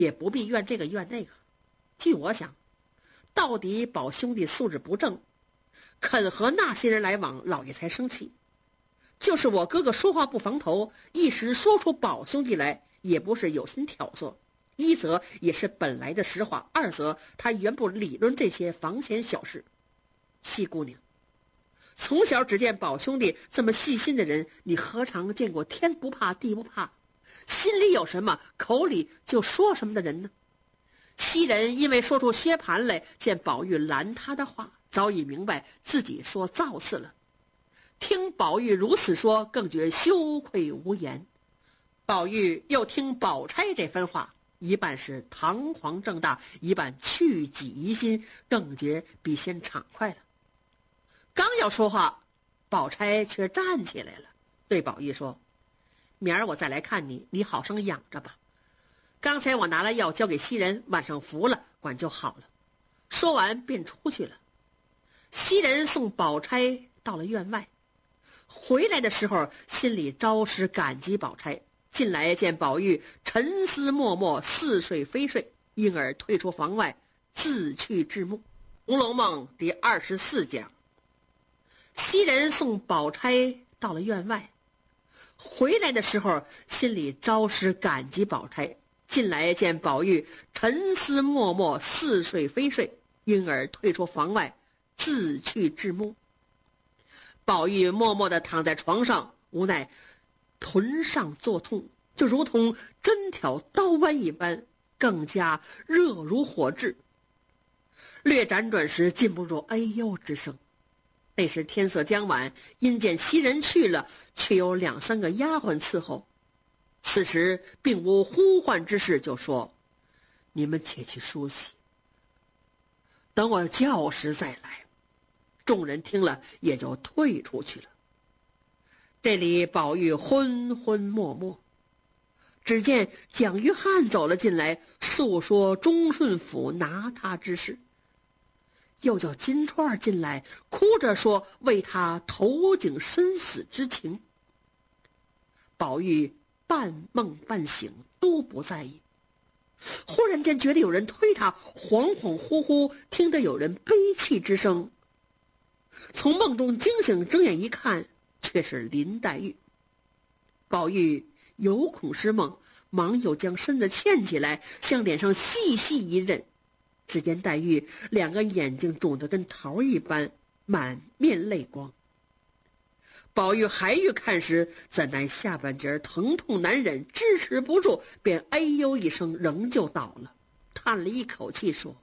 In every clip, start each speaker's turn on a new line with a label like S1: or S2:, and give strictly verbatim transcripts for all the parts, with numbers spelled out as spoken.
S1: 也不必怨这个怨那个。据我想，到底宝兄弟素质不正，肯和那些人来往，老爷才生气。就是我哥哥说话不防头，一时说出宝兄弟来，也不是有心挑唆，一则也是本来的实话，二则他原不理论这些房闲小事。细姑娘，从小只见宝兄弟这么细心的人，你何尝见过天不怕地不怕，心里有什么口里就说什么的人呢？袭人因为说出薛蟠来，见宝玉拦他的话，早已明白自己说造次了。听宝玉如此说，更觉羞愧无言。宝玉又听宝钗这番话，一半是堂皇正大，一半去己疑心，更觉比先畅快了。刚要说话，宝钗却站起来了，对宝玉说：明儿我再来看你，你好生养着吧。刚才我拿了药交给袭人，晚上服了，管就好了。说完便出去了。袭人送宝钗到了院外，回来的时候心里着实感激宝钗，进来见宝玉沉思默默，似睡非睡，因而退出房外，自去至暮。《红楼梦》第二十四讲。袭人送宝钗到了院外，回来的时候心里着实感激宝钗，进来见宝玉沉思默默，似睡非睡，因而退出房外，自去至暮。宝玉默默地躺在床上，无奈臀上作痛，就如同针挑刀剜一般，更加热如火炙。略辗转时，禁不住哎呦之声。那时天色将晚，因见袭人去了，却有两三个丫鬟伺候。此时并无呼唤之事，就说：你们且去梳洗，等我叫时再来。众人听了，也就退出去了。这里宝玉昏昏默默，只见蒋玉菡走了进来，诉说忠顺府拿他之事，又叫金钏进来，哭着说为他投井身死之情。宝玉半梦半醒，都不在意。忽然间觉得有人推他，恍恍惚惚听得有人悲泣之声，从梦中惊醒，睁眼一看，却是林黛玉。宝玉有恐失梦，忙又将身子欠起来，向脸上细细一认，只见黛玉两个眼睛肿得跟桃一般，满面泪光。宝玉还欲看时，怎奈下半截疼痛难忍，支持不住，便哎呦一声，仍旧倒了，叹了一口气说：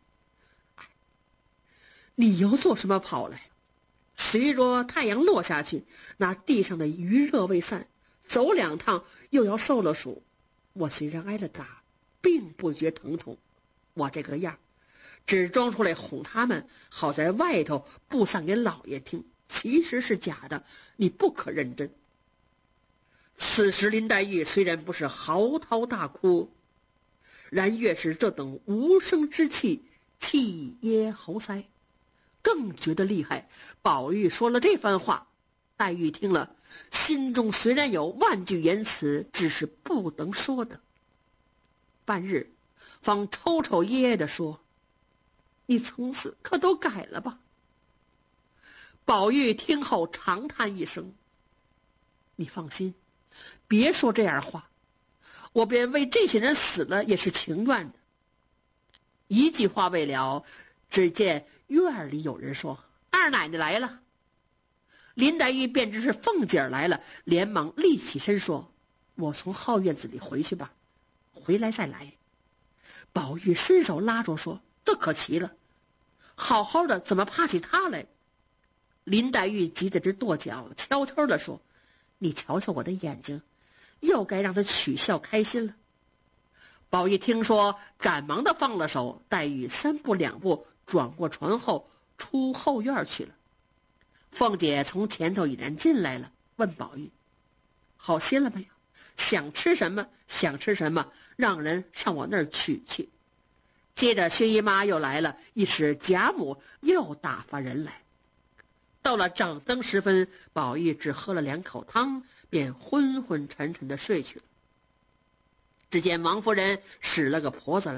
S1: 你又做什么跑来？随着太阳落下去，那地上的余热未散，走两趟又要受了暑。我虽然挨了打，并不觉疼痛，我这个样只装出来哄他们，好在外头不散给老爷听，其实是假的，你不可认真。此时林黛玉虽然不是嚎啕大哭，然越是这等无声之气，气噎喉塞，更觉得厉害。宝玉说了这番话，黛玉听了，心中虽然有万句言辞，只是不能说的。半日方抽抽噎噎地说：你从此可都改了吧。宝玉听后长叹一声：你放心，别说这样话，我便为这些人死了也是情愿的。一句话未了，只见院里有人说：二奶奶来了。林黛玉便知是凤姐儿来了，连忙立起身说：我从后院子里回去吧，回来再来。宝玉伸手拉住说：这可奇了，好好的怎么怕起他来？林黛玉急得直跺脚，悄悄地说：你瞧瞧我的眼睛，又该让他取笑开心了。宝玉听说，赶忙的放了手，黛玉三步两步转过船后，出后院去了。凤姐从前头已然进来了，问宝玉：好些了没有？想吃什么想吃什么，让人上我那儿取去。接着薛姨妈又来了，一时贾母又打发人来。到了掌灯时分，宝玉只喝了两口汤，便昏昏沉沉的睡去了。 只见王夫人使了个婆子来。